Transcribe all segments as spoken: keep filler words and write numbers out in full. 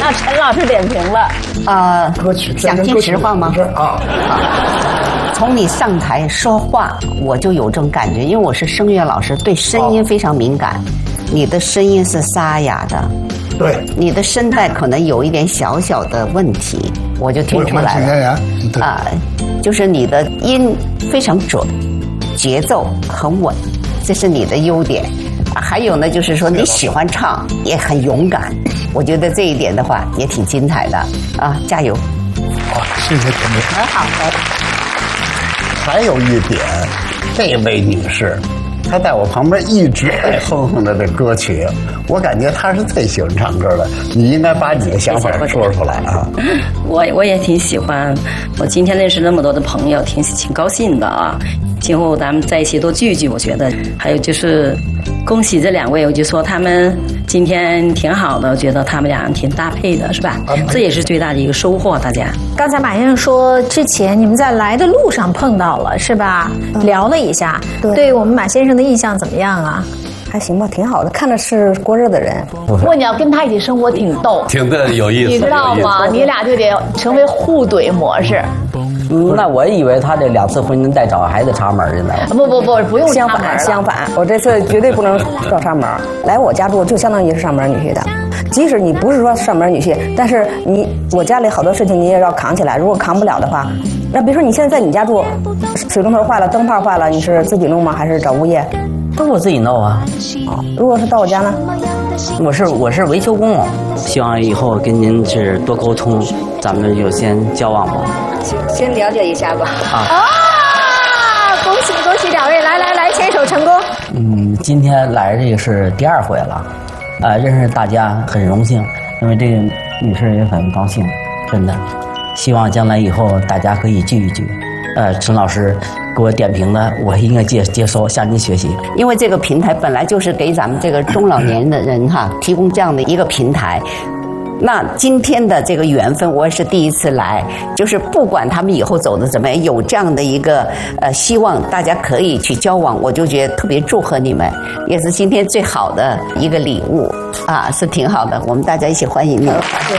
让陈老师点评了。 啊， 歌曲想听实话吗？ 啊， 从你上台说话，我就有这种感觉，因为我是声乐老师，对声音非常敏感。你的声音是沙哑的， 对， 你的声带可能有一点小小的问题，我就听出来了。啊，就是你的音非常准，节奏很稳，这是你的优点。还有呢，就是说你喜欢唱，也很勇敢。我觉得这一点的话也挺精彩的啊，加油！ 好，谢谢陈明。 很好的。 还有一点，这位女士，她在我旁边一直在哼哼着这歌曲，我感觉她是最喜欢唱歌的。你应该把你的想法说出来啊！ 我我也挺喜欢，我今天认识那么多的朋友，挺挺高兴的啊。今后咱们在一起多聚聚，我觉得。还有就是恭喜这两位，我就说他们今天挺好的，我觉得他们俩挺搭配的，是吧？这也是最大的一个收获，大家。 刚才马先生说，之前你们在来的路上碰到了，是吧？嗯、聊了一下，对，对我们马先生的印象怎么样啊？ 还行吧，挺好的，看着是过日的人。 不过你要跟他一起生活挺逗， 挺的有意思， 你知道吗？你俩就得成为互怼模式。 嗯，那我以为他这两次婚姻带找孩子插门去呢。 不不不，不用相反相反，我这次绝对不能找插门。来我家住就相当于是上门女婿的，即使你不是说上门女婿，但是你我家里好多事情你也要扛起来。如果扛不了的话，那比如说你现在在你家住，水龙头坏了，灯泡坏了，你是自己弄吗？还是找物业？ 都我自己弄啊。 哦，如果是到我家呢？ 我是我是维修工，希望以后跟您是多沟通，咱们就先交往吧。 先了解一下吧。 啊！啊恭喜恭喜两位，来来来，牵手成功。 嗯，今天来这个是第二回了，啊、呃，认识大家很荣幸，因为这个女士也很高兴，真的，希望将来以后大家可以聚一聚。呃，陈老师给我点评的，我应该接接收，向您学习。 因为这个平台本来就是给咱们这个中老年的人哈提供这样的一个平台。那今天的这个缘分，我也是第一次来，就是不管他们以后走的怎么样，有这样的一个呃希望，大家可以去交往，我就觉得特别祝贺你们，也是今天最好的一个礼物啊，是挺好的，我们大家一起欢迎你。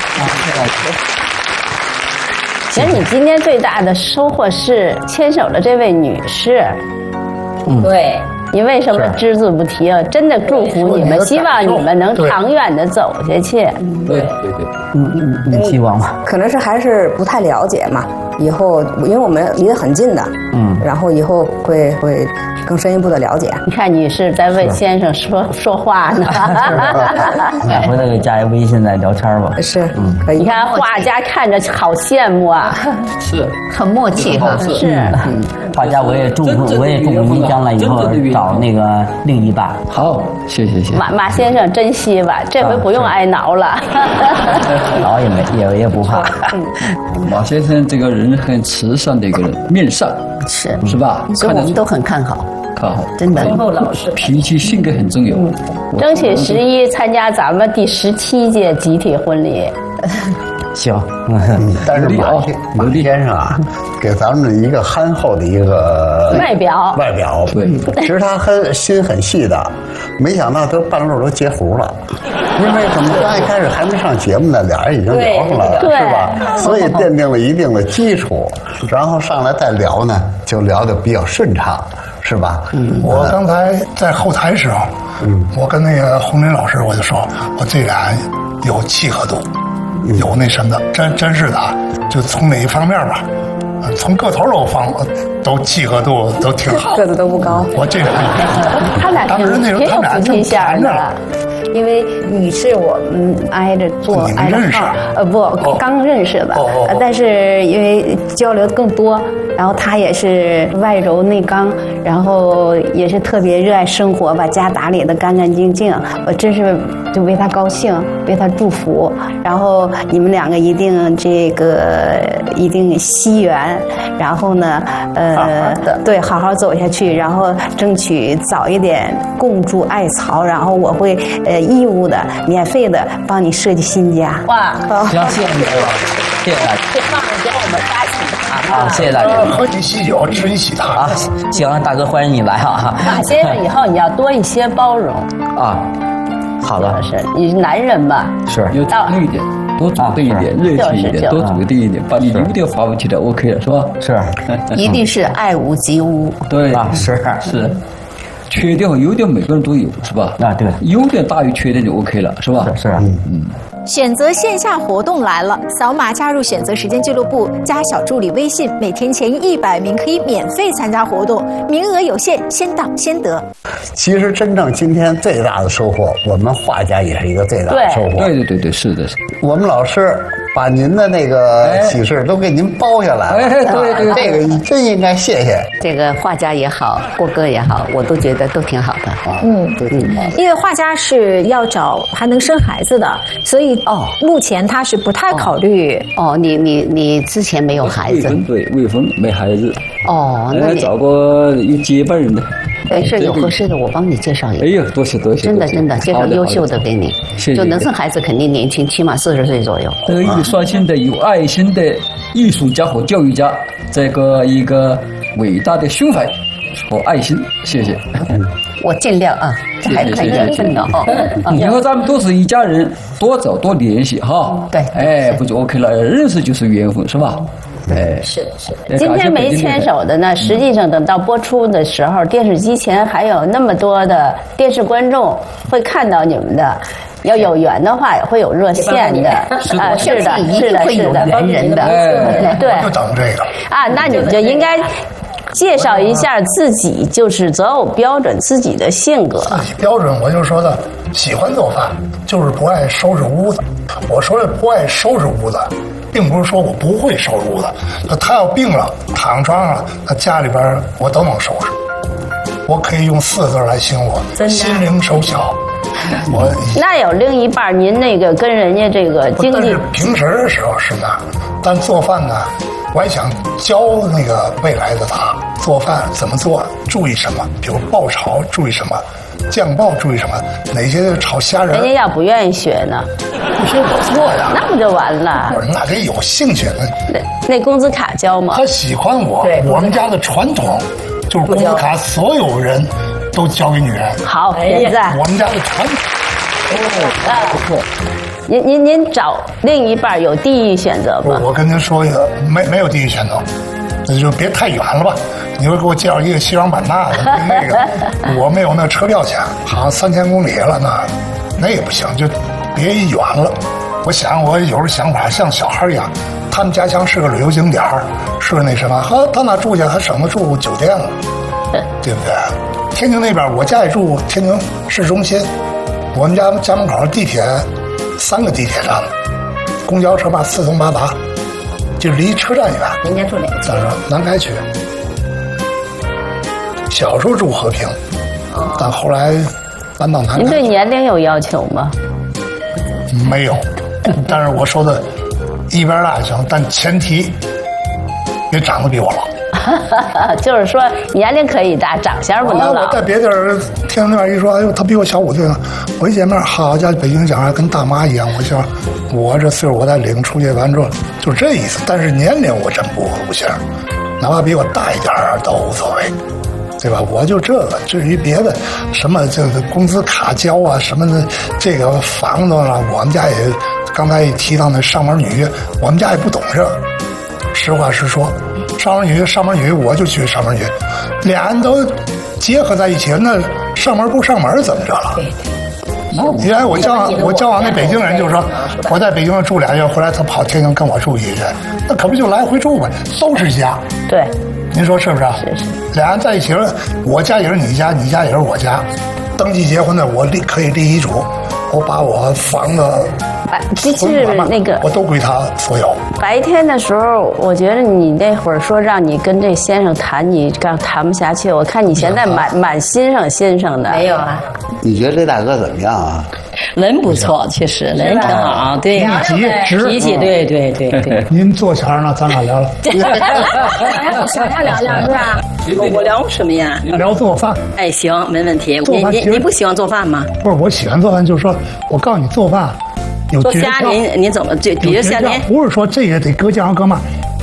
其实你今天最大的收获是牵手的这位女士， 嗯， 对。你为什么只字不提啊？真的祝福你们，希望你们能长远的走下去。 对对对，嗯嗯嗯，希望吧。 可能是还是不太了解嘛，以后因为我们离得很近的，嗯，然后以后会会更深一步的了解。 你看女士在为先生说说话呢， 回头给加一微信再聊天吧。 是，嗯，可以。 你看画家看着好羡慕啊， 是， 很默契哈， 是。 嗯，画家我也祝福，我也祝福您将来以后找那个另一半。 好，谢谢谢谢。 马马先生珍惜吧，这回不用挨挠了。 挠也没也也不怕。 马先生这个人很慈善的一个人，面善是是吧？ 所以我们都很看好。 看好， 真的。 忠厚老实， 脾气性格很重要。嗯、 争取十一参加咱们第十七届集体婚礼。 行， 嗯，但是马马先生啊，给咱们一个憨厚的一个外表， 外表，对，其实他很心很细的，没想到都半路都截胡了，因为什么？刚一开始还没上节目呢，俩人已经聊上了，是吧？所以奠定了一定的基础，然后上来再聊呢，就聊得比较顺畅。是吧？ 嗯，我刚才在后台时候，嗯，我跟那个洪林老师我就说，我这俩有契合度，有那什么的，真真是的，就从哪一方面吧，从个头都方都契合度都挺好， 个子都不高。 我这俩， 他俩当时那时候他们俩正谈着。 因为女士我们挨着坐，挨着号，呃不，哦、刚认识的，哦哦、但是因为交流更多，然后她也是外柔内刚，然后也是特别热爱生活，把家打理得干干净净，我真是就为她高兴，为她祝福。然后你们两个一定这个一定惜缘，然后呢，呃，好好的对，好好走下去，然后争取早一点共筑爱巢，然后我会呃。义务的、免费的帮你设计新家。哇， 行，谢谢你，谢谢大家。 别忘了给我们发喜糖啊！谢谢大家。 喝起喜酒，吃喜糖啊！行，大哥欢迎你来啊！ 马先生，以后你要多一些包容啊。 好了， 是你男人嘛， 是要主动一点，多主动一点，热情一点，多主动一点，把你优点发挥起来 ，OK 了，是吧？ 是， 一定是爱屋及乌。 对啊，是是。缺点和优点每个人都有，是吧？ 啊，对， 优点大于缺点就 OK 了，是吧？ 是是啊，嗯嗯。 选择线下活动来了，扫码加入选择时间俱乐部，加小助理微信，每天前一百名可以免费参加活动，名额有限，先到先得。 其实真正今天最大的收获，我们画家也是一个最大的收获。 对对对对，是的。 我们老师把您的那个喜事都给您包下来了， 哎，对对， 这个真应该谢谢。 这个画家也好，郭哥也好，我都觉得都挺好的。 嗯，嗯，因为画家是要找还能生孩子的，所以哦，目前他是不太考虑。 哦，你你你之前没有孩子？ 对，未婚没孩子。 哦，那你找个有接班人的。 没事，有合适的我帮你介绍一个。 哎呦，多谢多谢！ 真的真的，介绍优秀的给你。 谢谢。 就能生孩子肯定年轻，起码四十岁左右。 德艺双馨的、有爱心的艺术家和教育家，这个一个伟大的胸怀和爱心，谢谢。 我尽量啊，这还看缘分的哈。 以后咱们都是一家人，多找多联系哈。 对， 哎，不就 OK 了？认识就是缘分，是吧？哎， 是是。 今天没牵手的呢，实际上等到播出的时候，电视机前还有那么多的电视观众会看到你们的。要有缘的话，也会有热线的啊，是的，是的，是的，缘人的，对， 就等这个啊，那你就应该介绍一下自己，就是择偶标准，自己的性格。 自己标准，我就说的，喜欢做饭，就是不爱收拾屋子。我说的不爱收拾屋子，并不是说我不会收拾屋子。他要病了，躺床上了，他家里边我都能收拾。我可以用四个字来形容我：心灵手巧。我那有另一半，您那个跟人家这个经历， 平时的时候是那，但做饭呢，我还想教那个未来的他做饭怎么做，注意什么，比如爆炒注意什么，酱爆注意什么，哪些炒虾仁。 人家要不愿意学呢， 不学我做呀， 那不就完了？ 那得有兴趣呢。 那那工资卡交吗？ 他喜欢我，我们家的传统就是工资卡，所有人都交给女人。 好，现在我们家的传统。 哦，不错。您您您找另一半有地域选择吗？ 我跟您说一个，没没有地域选择，那就别太远了吧。你会给我介绍一个西双版纳的，那个我没有那车票钱，好像三千公里了，那那也不行，就别远了。我想我有时候想法像小孩一样，他们家乡是个旅游景点，是那什么，呵，到那住去还省得住酒店了，对不对？天津那边我家也住天津市中心，我们家家门口地铁三个地铁站，公交车吧四通八达，就离车站远。 人家住哪个？ 咱说南开区。小时候住和平，但后来搬到南开。 您对年龄有要求吗？ 没有，但是我说的一边大就行，但前提别长得比我老。 就是说年龄可以大，长相不能老。 我在别地儿听那边一说，哎呦，他比我小五岁呢。我一见面，好家伙，北京讲话跟大妈一样。我想，我这岁数，我再领出去完之后，就这意思。但是年龄我真不不行，哪怕比我大一点都无所谓，对吧？我就这个，至于别的什么这个工资卡交啊，什么的这个房子了，我们家也刚才也提到那上门女婿，我们家也不懂这。实话实说。上门女婿，上门女婿，我就去上门女婿，俩人都结合在一起，那上门不上门怎么着了？原来我交往我交往那北京人就说，我在北京住俩月，回来他跑天津跟我住一月，那可不就来回住呗，都是家。 对， 您说是不是？ 是是。 俩人在一起了，我家也是你家，你家也是我家，登记结婚的我立可以立遗嘱，我把我房子。 白就是那个， 我都归他所有。 白天的时候，我觉得你那会儿说让你跟这先生谈，你刚谈不下去。我看你现在满满欣赏先生的。 没有啊？ 你觉得这大哥怎么样啊？ 人不错，其实人挺好，对，脾气，对对对对。 您坐前呢，咱俩聊聊。 想要聊聊是吧？ 我聊什么呀？ 聊做饭。 哎，行，没问题。你你你不喜欢做饭吗？ 不是，我喜欢做饭，就是说我告诉你做饭。有做虾，您您怎么就比如虾您不是说这个得搁酱油搁嘛，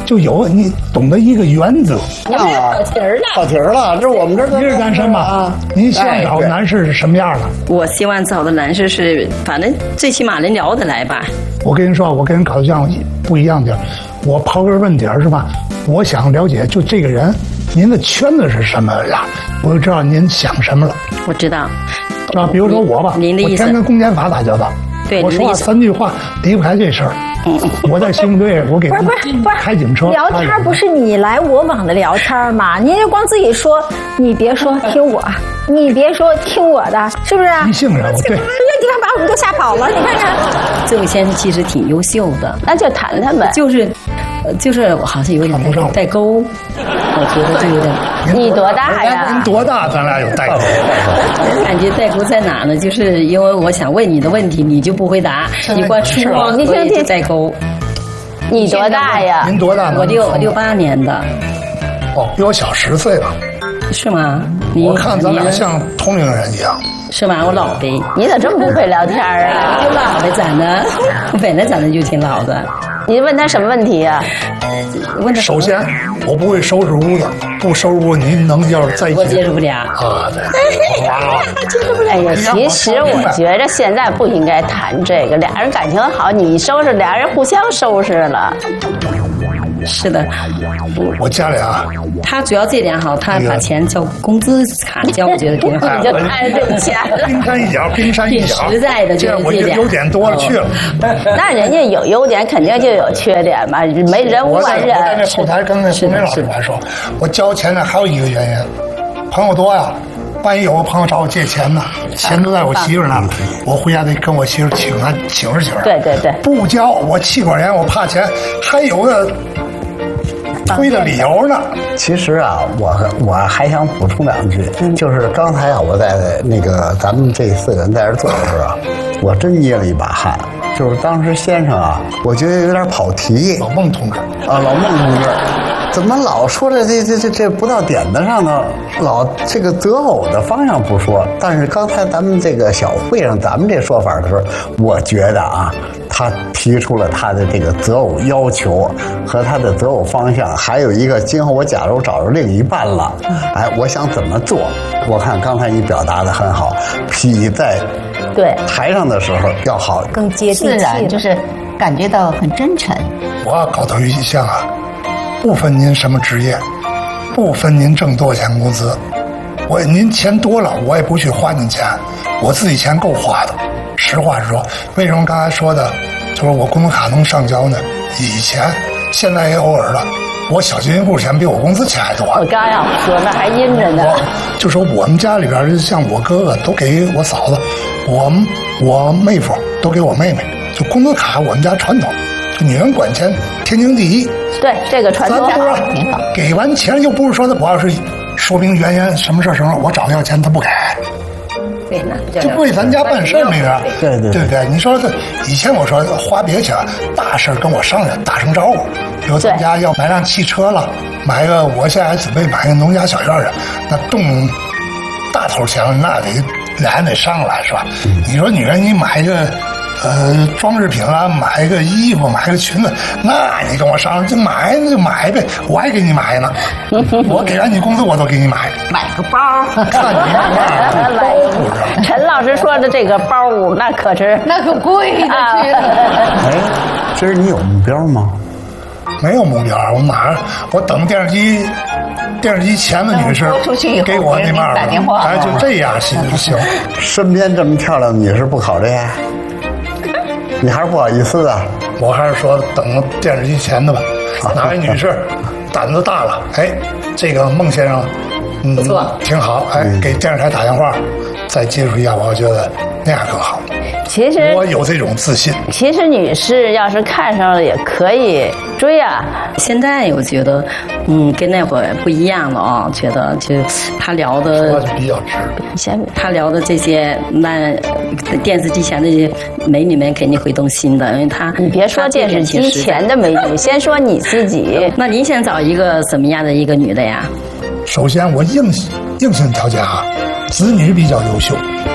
就有你懂得一个原则。 啊，题儿了， 跑题儿了，这我们这你是干什么啊？您希望找男士是什么样的？ 我希望找的男士是，反正最起码能聊得来吧。 我跟您说，我跟人搞对象不一样点，我抛个问题是吧？我想了解，就这个人，您的圈子是什么呀？我就知道您想什么了。 我知道。 啊，比如说我吧， 您的意思， 我天跟公检法打交道， 对， 我说话三句话离不开这事儿。我在刑警队，我给不是不是不是开警车聊天，不是你来我往的聊天吗？您就光自己说，你别说听我，你别说听我的，是不是？ 一性人物对。 你看把我们都吓跑了，你看看。 这位先生其实挺优秀的， 那就谈谈呗。 就是，就是好像有点代沟，我觉得这有点。 你多大呀？ 您多大？咱俩有代沟。 我感觉代沟在哪呢？就是因为我想问你的问题，你就不回答，你光说， 你所以就代沟。 你多大呀？ 您多大？ 我六六八年的。 哦，比我小十岁吧？ 是吗？ 我看咱俩像同龄人一样。 是吗？我老呗。 你咋这么不会聊天啊？ 就老呗，长得，我本来长得就挺老的。 你问他什么问题呀、 啊？问他。 首先，我不会收拾屋子，不收拾屋，您能要是在一起？ 我接受不了。 啊，对。 接受不了。哎呀，其实我觉着现在不应该谈这个，俩人感情好，你收拾，俩人互相收拾了。 是的， 我家里啊， 他主要这点好，他把钱交工资卡交，我觉得挺好。 你就看着这个钱， 冰山一角，冰山一角， 挺实在的， 这我就优点多了去了。 那人家有优点，肯定就有缺点嘛，没人无完人。 我在那后台跟那洪梅老师还说，我交钱呢还有一个原因，朋友多呀。万一有个朋友找我借钱呢，钱都在我媳妇那儿，我回家得跟我媳妇请啊，请示请示。 对对对， 不交我气管炎，我怕钱，还有个推的理由呢。 其实啊，我我还想补充两句，嗯、就是刚才啊，我在那个咱们这四个人在这坐的时候啊，我真捏了一把汗。就是当时先生啊，我觉得有点跑题。 老孟同志啊，老孟同志。怎么老说这这这这这不到点子上呢？老这个择偶的方向不说，但是刚才咱们这个小会上咱们这说法的时候，我觉得啊，他提出了他的这个择偶要求和他的择偶方向，还有一个今后我假如找着另一半了，哎，我想怎么做？我看刚才你表达的很好，比在对台上的时候要好， 更接地气， 自然，就是感觉到很真诚。 我要搞头一项啊。不分您什么职业，不分您挣多少钱工资，我您钱多了，我也不去花您钱，我自己钱够花的。实话实说，为什么刚才说的，就是我工资卡能上交呢？以前，现在也偶尔了，我小金库钱比我工资钱还多。 我刚要说，那还阴着呢。 就说我们家里边，像我哥哥都给我嫂子，我我妹夫都给我妹妹，就工资卡我们家传统。女人管钱，天经地义。 对，这个传统好， 挺好。给完钱又不是说他，我要是说明原因，什么事什么，我找要钱他不给。 对，那就为咱家办事那个。 对对对不对？你说这以前我说花别钱，大事跟我商量，打声招呼。比如咱家要买辆汽车了，买个，我现在还准备买个农家小院去，那动大头钱那得俩人得商量是吧？嗯、你说女人你买一个。呃，装饰品啦，买一个衣服，买个裙子，那你跟我商量就买，那就买呗，我还给你买呢。我给完你工资，我都给你买。 买个包， 看你那包不是？ 陈老师说的这个包，那可是那可贵的去了。 哎，今儿你有目标吗？ 没有目标，我马上我等电视机，电视机前的女士给我那面打电话， 哎，就这样行就行。 身边这么漂亮的女士不考虑？你还是不好意思啊， 我还是说等电视机前的吧。哪位女士胆子大了，哎，这个孟先生，嗯， 不错， 挺好，哎，给电视台打电话，再接触一下，我觉得那样更好。 其实我有这种自信。 其实女士要是看上了也可以追啊。 现在我觉得，嗯，跟那会儿不一样了啊。觉得就他聊的说的比较直， 先他聊的这些，那电视机前的这些美女们肯定会动心的，因为他你别说电视机前的美女，先说你自己。 那您想找一个什么样的一个女的呀？ 首先我硬硬性条件啊，子女比较优秀，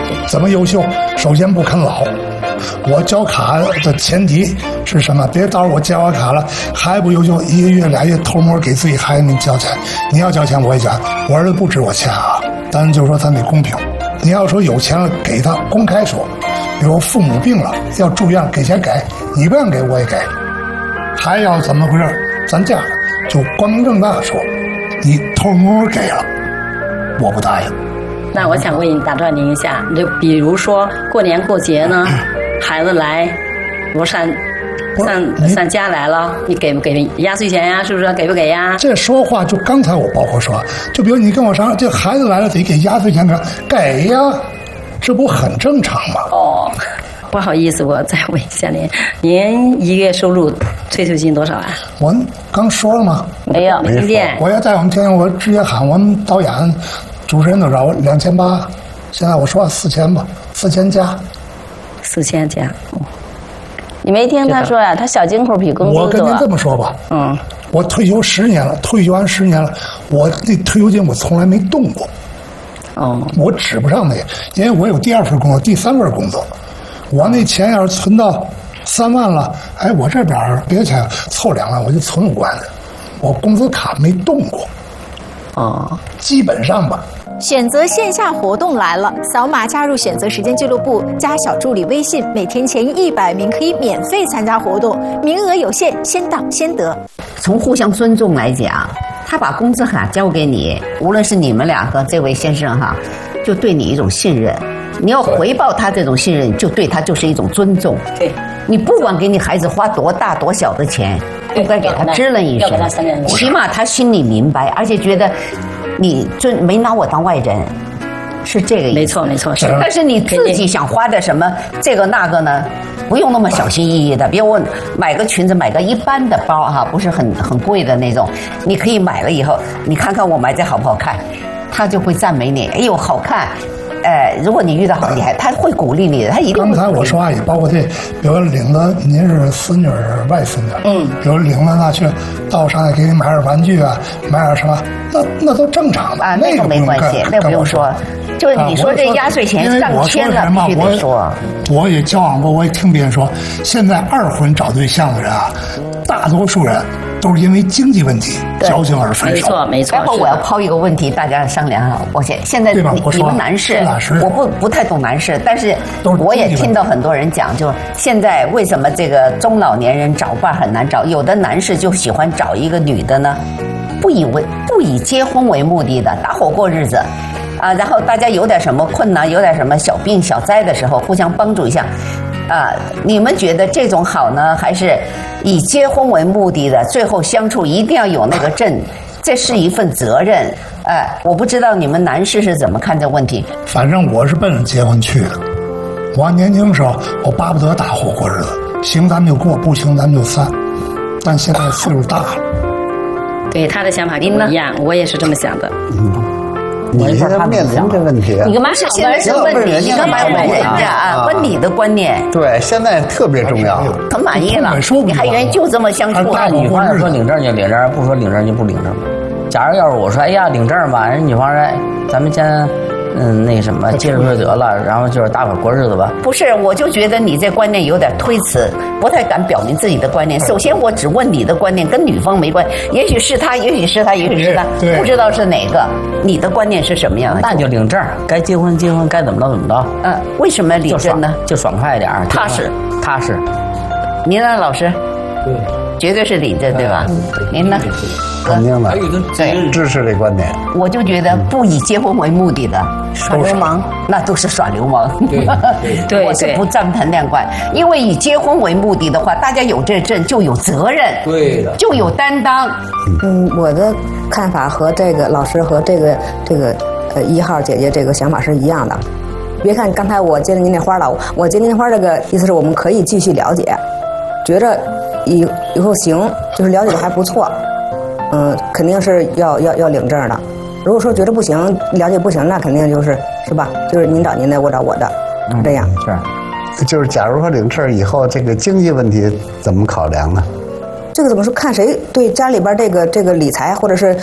怎么优秀？首先不啃老。我交卡的前提是什么？别到时候我交完卡了还不优秀，一个月俩月偷摸给自己孩子们交钱。你要交钱我也交，我儿子不值我钱啊。但是就是说咱得公平。你要说有钱了给他，公开说。比如父母病了要住院给钱给，你不让给我也给。还要怎么回事？咱这样就光明正大说，你偷摸给了，我不答应。 那我想问你，打断您一下，就比如说过年过节呢，孩子来，我上上上家来了，你给不给压岁钱呀？是不是给不给呀？ 这说话就刚才我包括说，就比如你跟我商量，这孩子来了得给压岁钱的，给呀，这不很正常吗？ 哦，不好意思，我再问一下您，您一个月收入退休金多少啊？ 我刚说了吗？ 没有，没听见。 我要在我们天津，我直接喊我们导演。主持人都知道我两千八，现在我说四千吧，四千加， 四千加。哦， 你没听他说呀、啊？他小金库比工资多。 我跟您这么说吧， 嗯， 我退休十年了，退休完十年了，我那退休金我从来没动过。 哦， 我指不上那个，因为我有第二份工作，第三份工作，我那钱要是存到三万了，哎，我这边别的钱凑两万，我就存五万的，我工资卡没动过。 哦， 基本上吧。 选择线下活动来了，扫码加入选择时间俱乐部，加小助理微信，每天前一百名可以免费参加活动，名额有限，先到先得。 从互相尊重来讲，他把工资卡交给你，无论是你们俩和这位先生哈，就对你一种信任。你要回报他这种信任，就对他就是一种尊重。 对， 你不管给你孩子花多大多小的钱，都该给他支棱一声，起码他心里明白，而且觉得你尊没拿我当外人，是这个意思。 没错没错，是。 但是你自己想花的什么这个那个呢，不用那么小心翼翼的。比如我买个裙子，买个一般的包哈，不是很很贵的那种，你可以买了以后，你看看我买这好不好看，他就会赞美你，哎呦好看。呃，如果你遇到好厉害，他会鼓励你的，他一定会。 刚才我说话也包括这，比如领子，您是孙女儿外孙女， 嗯， 比如领子那去到上来给你买点玩具啊，买点什么，那那都正常的啊，那个没关系，那不用说。就是你说这压岁钱上千了，必须得说。 我也交往过，我也听别人说，现在二婚找对象的人啊，大多数人都是因为经济问题交情而分手。 没错没错。 然后我要抛一个问题，大家商量啊。我现现在你你们男士，我不不太懂男士，但是我也听到很多人讲，就现在为什么这个中老年人找伴很难找？有的男士就喜欢找一个女的呢，不以为不以结婚为目的的，搭伙过日子。啊，然后大家有点什么困难，有点什么小病小灾的时候，互相帮助一下。啊，你们觉得这种好呢，还是以结婚为目的的，最后相处一定要有那个证，这是一份责任。哎、呃，我不知道你们男士是怎么看这问题。 反正我是奔着结婚去的。我年轻时候，我巴不得搭伙过日子，行咱们就过，不行咱们就散。但现在岁数大了。 对，他的想法跟我一样，我也是这么想的。 嗯。你现在面临这问题， 你干嘛是现在是问你？你干嘛问人家啊？问你的观念。 对，现在特别重要。 很满意了，你还愿意就这么相处？ 那女方说领证就领证，不说领证就不领证。假如要是我说，哎呀，领证吧，人女方说，咱们先。嗯，那什么，接着说得了，然后就是大伙过日子吧。 不是，我就觉得你这观念有点推辞，不太敢表明自己的观念。首先，我只问你的观念，跟女方没关系。也许是他，也许是他，也许是他，不知道是哪个。你的观念是什么样的？ 那就领证，该结婚结婚，该怎么着怎么着。 嗯，为什么领证呢？ 就爽快一点， 踏实， 踏实。 您呢，老师？ 对， 绝对是领证，对吧？您呢？ 肯定的， 对， 支持这观点。 我就觉得不以结婚为目的的耍流氓，那都是耍流氓。 对，对我是不赞同那观，因为以结婚为目的的话，大家有这证就有责任， 对的， 就有担当。 嗯，我的看法和这个老师和这个这个呃一号姐姐这个想法是一样的。别看刚才我接了您那花了，我接您那花这个意思是我们可以继续了解，觉着以以后行，就是了解的还不错。嗯，肯定是要要要领证的。如果说觉得不行，了解不行，那肯定就是是吧？就是您找您的，我找我的，嗯、这样是。就是假如说领证以后，这个经济问题怎么考量呢？ 这个怎么说？看谁对家里边这个这个理财或者是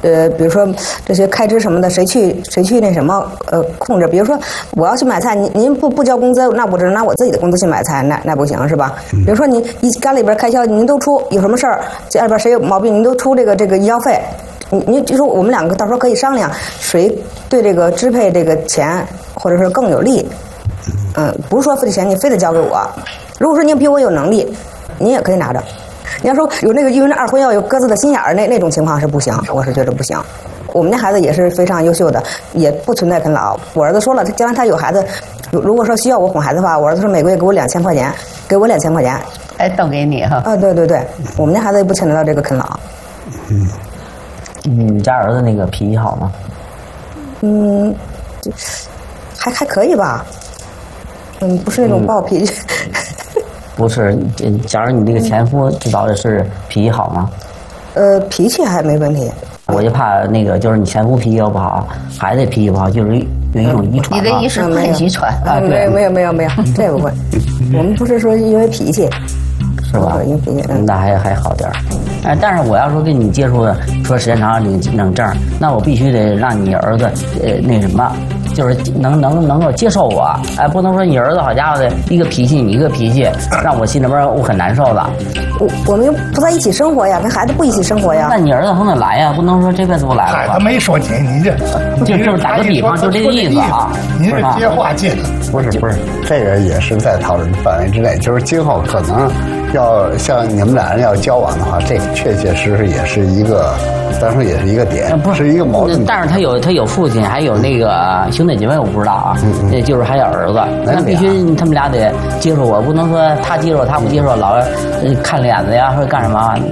呃，比如说这些开支什么的，谁去谁去那什么呃控制？比如说我要去买菜，您您不不交工资，那我只能拿我自己的工资去买菜，那那不行是吧？比如说你一家里边开销您都出，有什么事儿家里边谁有毛病您都出这个这个医药费，你你就说我们两个到时候可以商量谁对这个支配这个钱或者是更有利。嗯，不是说这钱你非得交给我，如果说您比我有能力，您也可以拿着。你要说有那个因为那二婚要有各自的心眼儿，那那种情况是不行，我是觉得不行。我们家孩子也是非常优秀的，也不存在啃老。我儿子说了，将来他有孩子，如果说需要我哄孩子的话，我儿子说每个月给我两千块钱，给我两千块钱， 哎，都给你哈。 啊，对对对，我们家孩子也不牵扯到这个啃老。 嗯，你家儿子那个脾气好吗？ 嗯，还还可以吧。嗯，不是那种暴脾气。嗯不是，假如你那个前夫知道的是脾气好吗？ 呃，脾气还没问题。 我就怕那个，就是你前夫脾气又不好，孩子脾气不好，就是有一种遗传。 你的意思是遗传啊？没有没有没有没有，这不会。我们不是说因为脾气， 是吧？ 因为脾气， 那还还好点儿。哎，但是我要说跟你接触，说时间长领领证，那我必须得让你儿子呃那什么。就是能能能够接受我，哎，不能说你儿子好家伙的一个脾气，你一个脾气，让我心里边我很难受的。 我我们又不在一起生活呀，跟孩子不一起生活呀。 那你儿子从哪来呀？不能说这辈子不来了吧？ 他没说你，你这就就是打个比方，就这个意思啊。 你是接话接， 不是不是，这个也是在讨论范围之内。就是今后可能要像你们俩人要交往的话，这个确确实实也是一个。当然也是一个点，不是一个矛盾。 但是他有他有父亲，还有那个兄弟姐妹，我不知道啊。那、嗯、就是还有儿子，那必须他们俩得接受我，不能说他接受他不接受，老看脸子呀或者干什么，